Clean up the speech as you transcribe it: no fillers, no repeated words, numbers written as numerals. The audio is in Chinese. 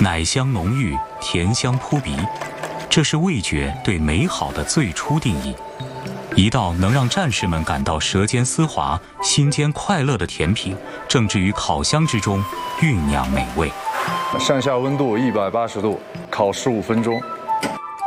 奶香浓郁，甜香扑鼻，这是味觉对美好的最初定义。一道能让战士们感到舌尖丝滑、心间快乐的甜品，正置于烤箱之中，酝酿美味。 上下温度180度，烤15分钟。